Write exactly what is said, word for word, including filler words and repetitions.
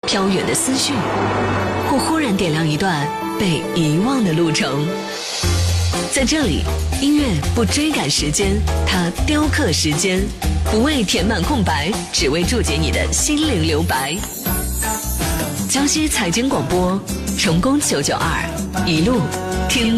飘远的思绪，或忽然点亮一段被遗忘的路程。在这里，音乐不追赶时间，它雕刻时间，不为填满空白，只为注解你的心灵留白。江西财经广播，成功九九二，一路听。